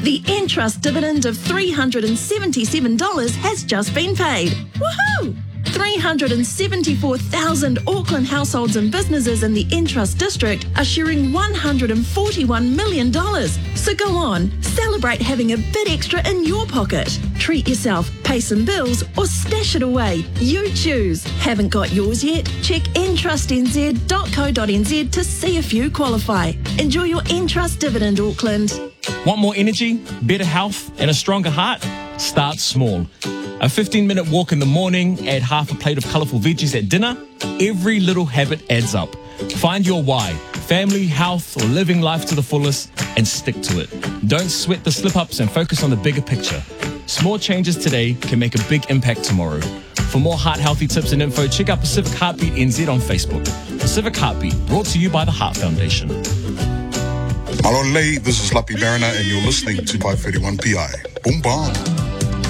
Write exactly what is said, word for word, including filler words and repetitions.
The Entrust dividend of three hundred seventy-seven dollars has just been paid. Woohoo! three hundred seventy-four thousand Auckland households and businesses in the Entrust district are sharing one hundred forty-one million dollars. So go on, celebrate having a bit extra in your pocket. Treat yourself, pay some bills, or stash it away. You choose. Haven't got yours yet? Check entrust n z dot co dot n z to see if you qualify. Enjoy your Entrust dividend, Auckland. Want more energy, better health, and a stronger heart? Start small. A fifteen minute walk in the morning, add half a plate of colourful veggies at dinner. Every little habit adds up. Find your why, family, health, or living life to the fullest, and stick to it. Don't sweat the slip-ups and focus on the bigger picture. Small changes today can make a big impact tomorrow. For more heart-healthy tips and info, check out Pacific Heartbeat N Z on Facebook. Pacific Heartbeat, brought to you by the Heart Foundation. Malolei, this is Lappy Mariner, and you're listening to five thirty-one P I. Boom, bang.